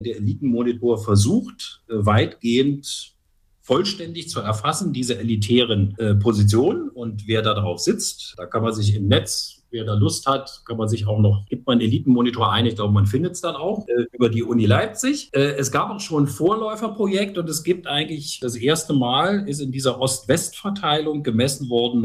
Der Elitenmonitor versucht weitgehend vollständig zu erfassen, diese elitären Positionen und wer da drauf sitzt. Da kann man sich im Netz, wer da Lust hat, kann man sich auch noch, gibt man einen Elitenmonitor ein, ich glaube, man findet es dann auch, über die Uni Leipzig. Es gab auch schon ein Vorläuferprojekt und es gibt eigentlich, das erste Mal ist in dieser Ost-West-Verteilung gemessen worden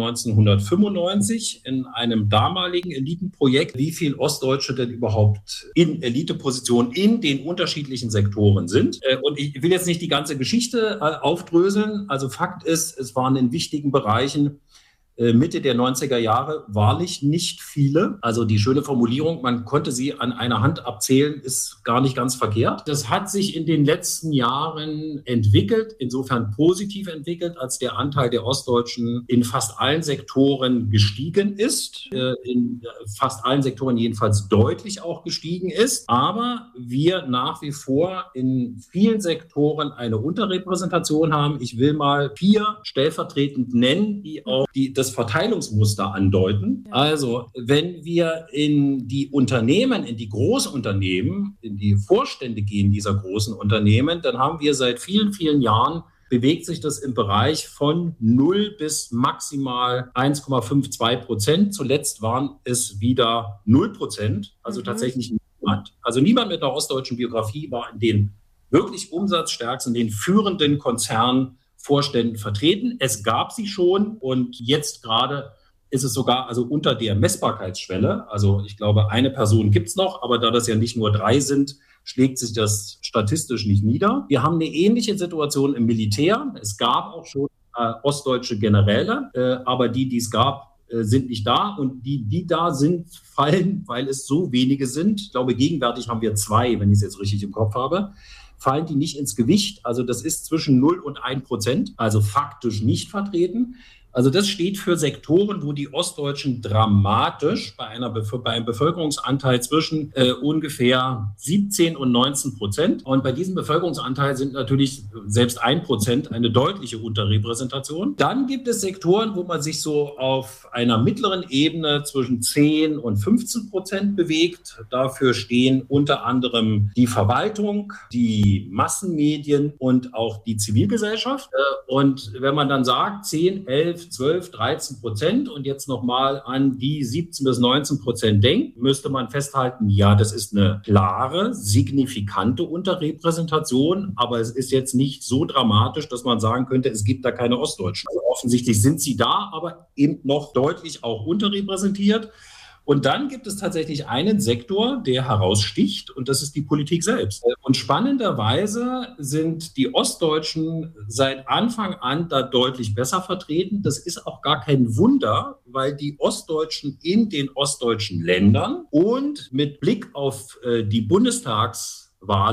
1995 in einem damaligen Elitenprojekt, wie viel Ostdeutsche denn überhaupt in Elitepositionen in den unterschiedlichen Sektoren sind. Und ich will jetzt nicht die ganze Geschichte aufdröseln. Also Fakt ist, es waren in wichtigen Bereichen Mitte der 90er Jahre wahrlich nicht viele. Also die schöne Formulierung, man konnte sie an einer Hand abzählen, ist gar nicht ganz verkehrt. Das hat sich in den letzten Jahren entwickelt, insofern positiv entwickelt, als der Anteil der Ostdeutschen in fast allen Sektoren gestiegen ist, in fast allen Sektoren jedenfalls deutlich auch gestiegen ist. Aber wir nach wie vor in vielen Sektoren eine Unterrepräsentation haben. Ich will mal 4 stellvertretend nennen, die auch das Verteilungsmuster andeuten. Also, wenn wir in die Unternehmen, in die Großunternehmen, in die Vorstände gehen dieser großen Unternehmen, dann haben wir seit vielen, vielen Jahren bewegt sich das im Bereich von 0 bis maximal 1,52%. Zuletzt waren es wieder 0%, also tatsächlich niemand. Also niemand mit einer ostdeutschen Biografie war in den wirklich umsatzstärksten, den führenden Konzernen Vorständen vertreten. Es gab sie schon und jetzt gerade ist es sogar also unter der Messbarkeitsschwelle. Also ich glaube, eine Person gibt es noch, aber da das ja nicht nur 3 sind, schlägt sich das statistisch nicht nieder. Wir haben eine ähnliche Situation im Militär. Es gab auch schon ostdeutsche Generäle, aber die es gab, sind nicht da und die da sind, fallen, weil es so wenige sind. Ich glaube, gegenwärtig haben wir 2, wenn ich es jetzt richtig im Kopf habe. Fallen die nicht ins Gewicht. Also das ist zwischen 0 und 1%, also faktisch nicht vertreten. Also das steht für Sektoren, wo die Ostdeutschen dramatisch bei einem Bevölkerungsanteil zwischen ungefähr 17 und 19%. Und bei diesem Bevölkerungsanteil sind natürlich selbst 1% eine deutliche Unterrepräsentation. Dann gibt es Sektoren, wo man sich so auf einer mittleren Ebene zwischen 10 und 15% bewegt. Dafür stehen unter anderem die Verwaltung, die Massenmedien und auch die Zivilgesellschaft. Und wenn man dann sagt, 10, 11, 12, 13% und jetzt nochmal an die 17 bis 19% denkt, müsste man festhalten, ja, das ist eine klare, signifikante Unterrepräsentation, aber es ist jetzt nicht so dramatisch, dass man sagen könnte, es gibt da keine Ostdeutschen. Also offensichtlich sind sie da, aber eben noch deutlich auch unterrepräsentiert. Und dann gibt es tatsächlich einen Sektor, der heraussticht, und das ist die Politik selbst. Und spannenderweise sind die Ostdeutschen seit Anfang an da deutlich besser vertreten. Das ist auch gar kein Wunder, weil die Ostdeutschen in den ostdeutschen Ländern und mit Blick auf die Bundestagswahlen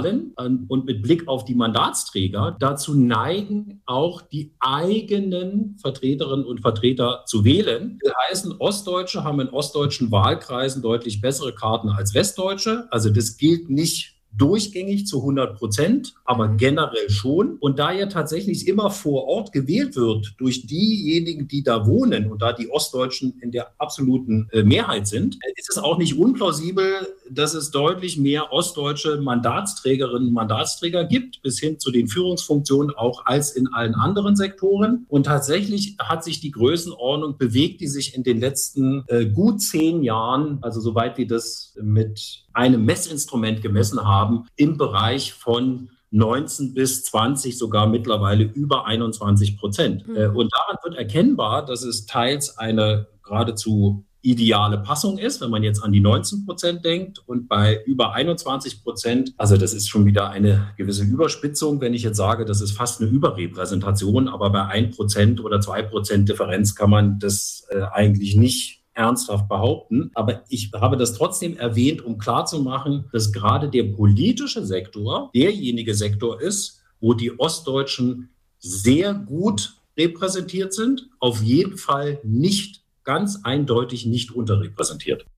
und mit Blick auf die Mandatsträger dazu neigen, auch die eigenen Vertreterinnen und Vertreter zu wählen. Das heißt, Ostdeutsche haben in ostdeutschen Wahlkreisen deutlich bessere Karten als Westdeutsche. Also das gilt nicht durchgängig zu 100%, aber generell schon. Und da ja tatsächlich immer vor Ort gewählt wird durch diejenigen, die da wohnen und da die Ostdeutschen in der absoluten Mehrheit sind, ist es auch nicht unplausibel, dass es deutlich mehr ostdeutsche Mandatsträgerinnen und Mandatsträger gibt, bis hin zu den Führungsfunktionen auch als in allen anderen Sektoren. Und tatsächlich hat sich die Größenordnung bewegt, die sich in den letzten gut 10 Jahren, also soweit wir das mit einem Messinstrument gemessen haben, im Bereich von 19 bis 20, sogar mittlerweile über 21%. Und daran wird erkennbar, dass es teils eine geradezu ideale Passung ist, wenn man jetzt an die 19% denkt und bei über 21%, also das ist schon wieder eine gewisse Überspitzung, wenn ich jetzt sage, das ist fast eine Überrepräsentation, aber bei 1% oder 2% Differenz kann man das eigentlich nicht ernsthaft behaupten. Aber ich habe das trotzdem erwähnt, um klarzumachen, dass gerade der politische Sektor derjenige Sektor ist, wo die Ostdeutschen sehr gut repräsentiert sind, auf jeden Fall nicht ganz eindeutig nicht unterrepräsentiert.